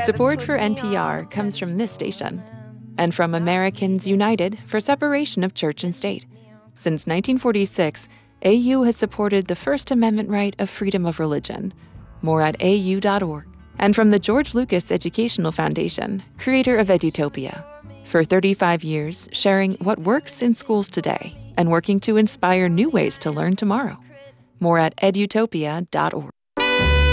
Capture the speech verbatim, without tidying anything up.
Support for N P R comes from this station and from Americans United for Separation of Church and State. Since nineteen forty-six, A U has supported the First Amendment right of freedom of religion. More at A U dot org. And from the George Lucas Educational Foundation, creator of Edutopia. For thirty-five years, sharing what works in schools today and working to inspire new ways to learn tomorrow. More at edutopia dot org.